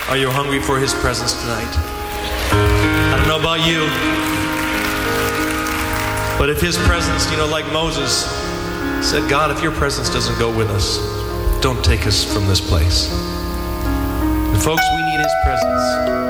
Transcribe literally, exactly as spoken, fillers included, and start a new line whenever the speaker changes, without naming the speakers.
Are you hungry for His presence tonight? I don't know about you, but if His presence, you know, like Moses said, God, if your presence doesn't go with us, don't take us from this place. And folks, we need His presence.